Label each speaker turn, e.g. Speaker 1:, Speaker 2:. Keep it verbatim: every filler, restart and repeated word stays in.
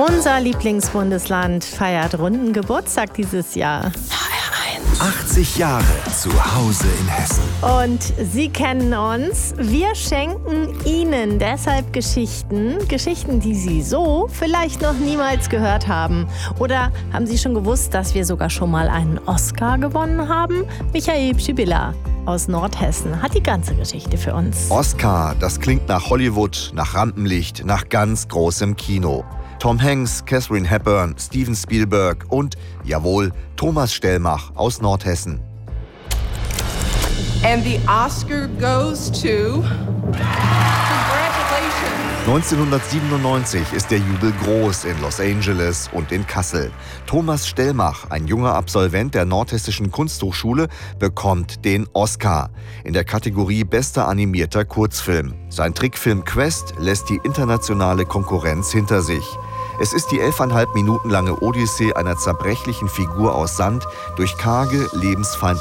Speaker 1: Unser Lieblingsbundesland feiert runden Geburtstag dieses Jahr.
Speaker 2: achtzig Jahre zu Hause in Hessen.
Speaker 1: Und Sie kennen uns. Wir schenken Ihnen deshalb Geschichten. Geschichten, die Sie so vielleicht noch niemals gehört haben. Oder haben Sie schon gewusst, dass wir sogar schon mal einen Oscar gewonnen haben? Michael Pschibilla aus Nordhessen hat die ganze Geschichte für uns.
Speaker 2: Oscar, das klingt nach Hollywood, nach Rampenlicht, nach ganz großem Kino. Tom Hanks, Katharine Hepburn, Steven Spielberg und, jawohl, Thomas Stellmach aus Nordhessen.
Speaker 3: And the Oscar goes to...
Speaker 2: neunzehnhundertsiebenundneunzig ist der Jubel groß in Los Angeles und in Kassel. Thomas Stellmach, ein junger Absolvent der Nordhessischen Kunsthochschule, bekommt den Oscar in der Kategorie Bester animierter Kurzfilm. Sein Trickfilm Quest lässt die internationale Konkurrenz hinter sich. Es ist die elfeinhalb Minuten lange Odyssee einer zerbrechlichen Figur aus Sand durch karge, lebensfeindliche